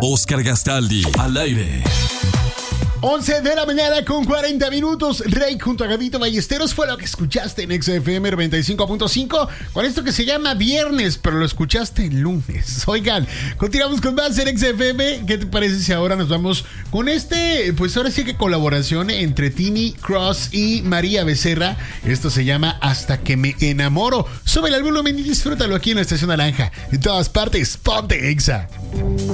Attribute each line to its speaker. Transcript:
Speaker 1: Oscar Gastaldi, al aire.
Speaker 2: 11 de la mañana con 40 minutos. Rey junto a Gabito Ballesteros fue lo que escuchaste en XFM 95.5 con esto que se llama Viernes, pero lo escuchaste el lunes. Oigan, continuamos con más en XFM. ¿Qué te parece si ahora nos vamos con pues ahora sí que colaboración entre Tini Cross y María Becerra? Esto se llama Hasta que me enamoro. Súbele al volumen y disfrútalo aquí en la Estación Naranja. En todas partes, ponte Exa.